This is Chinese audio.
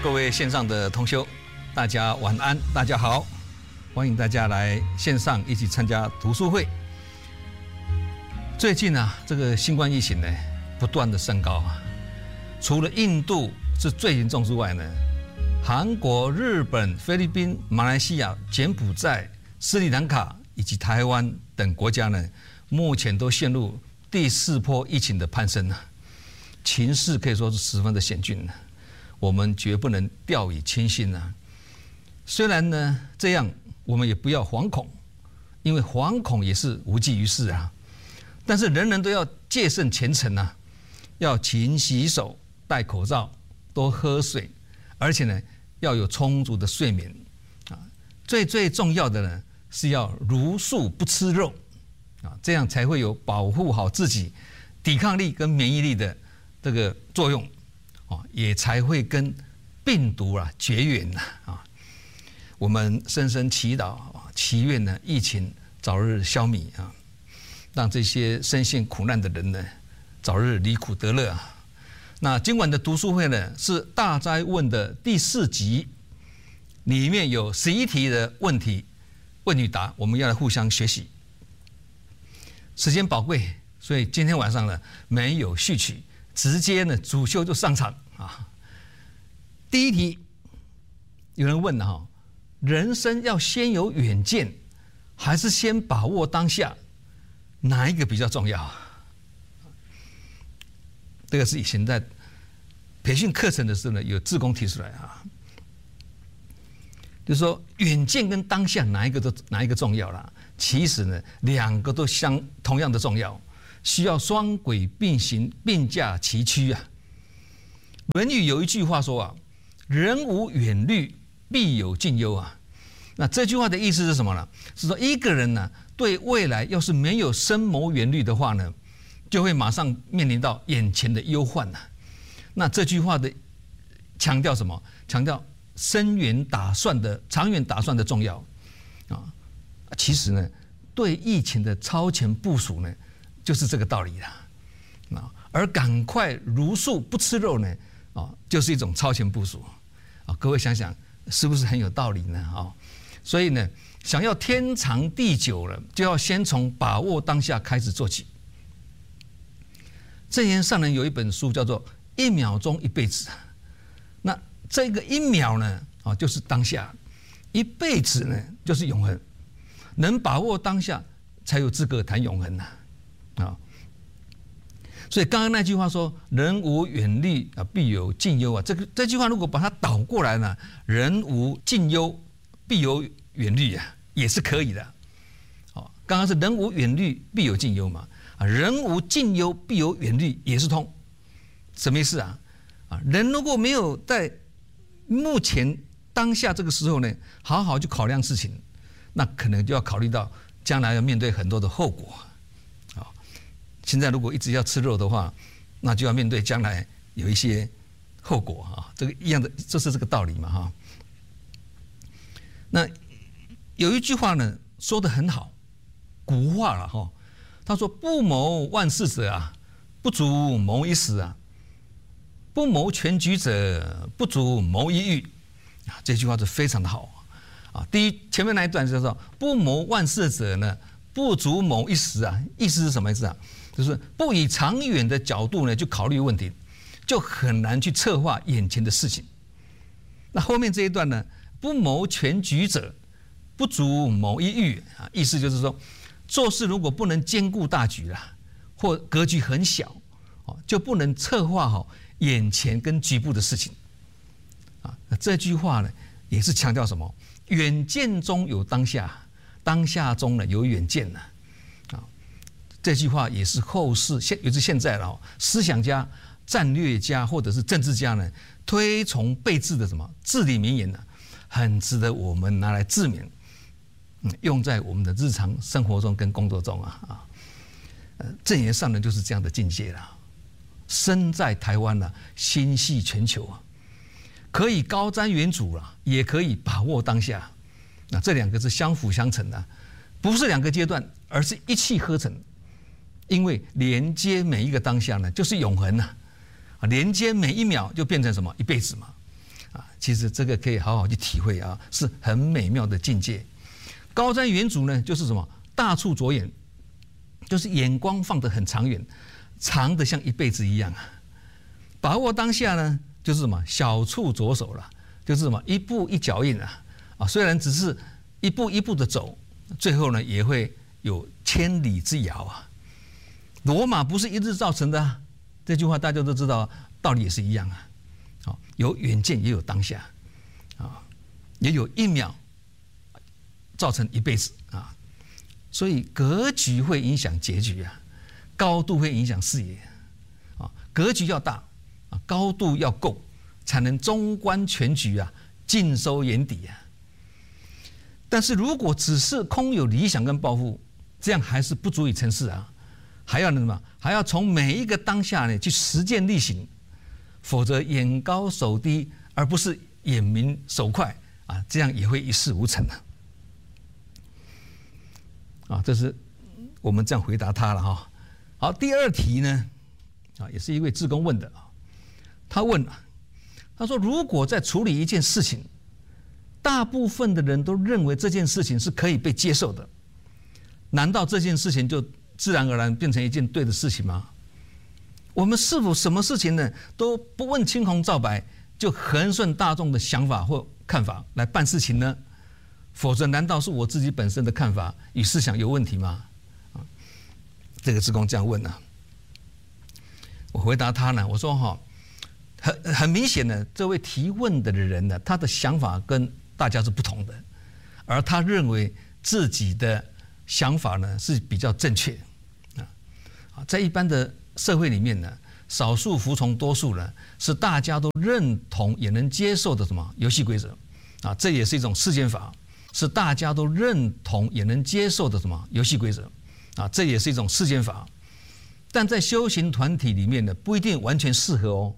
各位线上的同修，大家晚安，大家好，欢迎大家来线上一起参加读书会。最近啊，这个新冠疫情呢，不断的升高啊，除了印度是最严重之外呢，韩国、日本、菲律宾、马来西亚、柬埔寨、斯里兰卡以及台湾等国家呢，目前都陷入第4波疫情的攀升啊，情势可以说是十分的险峻啊。我们绝不能掉以轻心啊！虽然呢这样，我们也不要惶恐，因为惶恐也是无济于事啊。但是人人都要戒慎虔诚啊，要勤洗手、戴口罩、多喝水，而且呢要有充足的睡眠啊。最重要的呢是要茹素不吃肉啊，这样才会有保护好自己抵抗力跟免疫力的这个作用。也才会跟病毒绝缘啊！我们深深祈祷祈愿呢，疫情早日消弭啊，让这些深陷苦难的人呢，早日离苦得乐啊！那今晚的读书会呢，是大灾问的第4集，里面有11题的问题问与答，我们要来互相学习。时间宝贵，所以今天晚上呢没有序曲。直接呢，主修就上场啊！第一题，有人问了人生要先有远见，还是先把握当下？哪一个比较重要？这个是以前在培训课程的时候呢，有志工提出来啊，就是说远见跟当下哪一个重要啦？其实呢，两个都同样的重要。需要双轨并行，并驾齐驱啊！《论语》有一句话说啊：“人无远虑，必有近忧啊。”那这句话的意思是什么呢？是说一个人呢，对未来要是没有深谋远虑的话呢，就会马上面临到眼前的忧患呐。那这句话的强调什么？强调深远打算的、长远打算的重要啊。其实呢，对疫情的超前部署呢，就是这个道理啦，啊，而赶快茹素不吃肉呢，啊，就是一种超前部署，啊，各位想想是不是很有道理呢？啊，所以呢，想要天长地久了，就要先从把握当下开始做起。正言上人有一本书叫做《1秒钟1辈子》，那这个1秒呢，啊，就是当下；1辈子呢，就是永恒。能把握当下，才有资格谈永恒呐。啊，所以刚刚那句话说“人无远虑啊，必有近忧”啊，这句话如果把它倒过来呢，“人无近忧，必有远虑”啊，也是可以的。好，刚刚是“人无远虑，必有近忧”嘛，啊，“人无近忧，必有远虑”也是通，什么意思啊？啊，人如果没有在目前当下这个时候呢，好好去考量事情，那可能就要考虑到将来要面对很多的后果。现在如果一直要吃肉的话，那就要面对将来有一些后果啊，这个一样的，就是这个道理嘛哈。那有一句话呢说得很好，古话了哈，他说：“不谋万事者啊，不足谋一时啊；不谋全局者，不足谋一域。”啊，这句话是非常的好啊。第一，前面那一段就是说“不谋万事者呢，不足谋一时啊”，意思是什么意思啊？就是不以长远的角度呢去考虑问题，就很难去策划眼前的事情。那后面这一段呢，不谋全局者，不足谋一域啊，意思就是说，做事如果不能兼顾大局啦，或格局很小，就不能策划好眼前跟局部的事情。啊，那这句话呢，也是强调什么？远见中有当下，当下中呢有远见呢。这句话也是后世尤其是现在了思想家、战略家或者是政治家呢推崇备至的什么至理名言呢，很值得我们拿来自勉，用在我们的日常生活中跟工作中啊。正言上人就是这样的境界了，身在台湾呢，心系全球啊，可以高瞻远瞩啊，也可以把握当下。那这两个是相辅相成的，不是两个阶段，而是一气呵成。因为连接每一个当下呢，就是永恒呐，啊，连接每一秒就变成什么一辈子嘛，啊， 其实这个可以好好去体会啊，是很美妙的境界。高瞻远瞩呢，就是什么？大处着眼，就是眼光放得很长远，长得像一辈子一样啊。把握当下呢，就是什么？小处着手了，就是什么？一步一脚印啊。啊，虽然只是一步一步的走，最后呢也会有千里之遥啊。罗马不是一日造成的啊，这句话大家都知道，道理也是一样啊。有远见，也有当下，啊，也有一秒造成一辈子啊。所以格局会影响结局啊，高度会影响视野啊。格局要大啊，高度要够，才能中观全局啊，尽收眼底啊。但是如果只是空有理想跟抱负，这样还是不足以成事啊。还要什么？还要从每一个当下呢去实践力行，否则眼高手低，而不是眼明手快啊，这样也会一事无成啊。啊，这是我们这样回答他了哈。好，第二题呢，啊，也是一位志工问的啊。他问啊，他说如果在处理一件事情，大部分的人都认为这件事情是可以被接受的，难道这件事情就自然而然变成一件对的事情吗？我们是否什么事情呢都不问青红皂白，就恒顺大众的想法或看法来办事情呢？否则难道是我自己本身的看法与思想有问题吗？这个志工这样问啊，我回答他呢，我说哈，很明显的，这位提问的人呢，他的想法跟大家是不同的，而他认为自己的想法呢是比较正确啊。在一般的社会里面呢，少数服从多数呢，是大家都认同也能接受的什么游戏规则啊，这也是一种世间法，是大家都认同也能接受的什么游戏规则啊，这也是一种世间法。但在修行团体里面呢，不一定完全适合哦。